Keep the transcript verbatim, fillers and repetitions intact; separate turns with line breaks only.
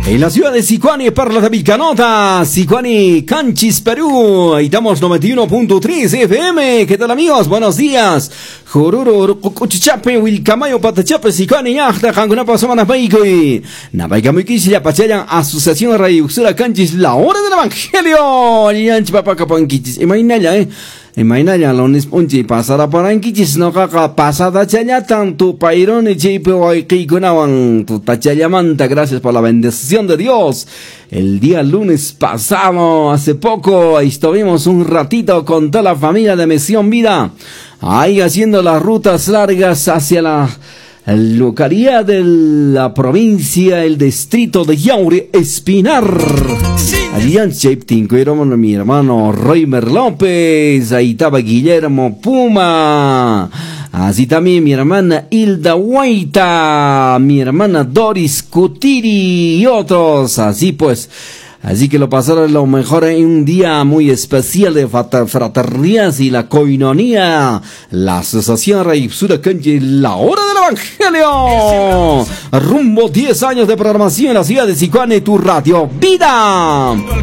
En la ciudad de Sicuani, Perla de Vilcanota, Sicuani, Canchis, Perú. Ahí estamos noventa y uno punto tres F M. ¿Qué tal, amigos? Buenos días. Jururu, Cuchichape, Wilcamayo, Patachape, Sicuani, Yachta, Jangunapa, Samanas, Baikui. Napaikamuikis, ya Pachayan, Asociación Radio Uxura, Canchis, la hora del Evangelio. Yanchi, Papa, Capanquichis. Imagínala, eh. Imagínala, lo nesponche, pasada para enquichis, no caca, pasada chaya, tanto pairón y chipe, hoy que iconaban, tu tachayamanta, gracias por la bendición de Dios. El día lunes pasado, hace poco, estuvimos un ratito con toda la familia de Misión Vida, ahí haciendo las rutas largas hacia la localidad de la provincia, el distrito de Yaure, Espinar. Allí en Cheptinco, mi hermano Roymer López, ahí estaba Guillermo Puma, así también mi hermana Hilda Huayta, mi hermana Doris Cutiri y otros, así pues. Así que lo pasaron lo mejor en un día muy especial de fraternidad y la coinonía, la asociación Raipsura Canchi, la hora del Evangelio. Rumbo diez años de programación en la ciudad de Sicuani, tu radio vida.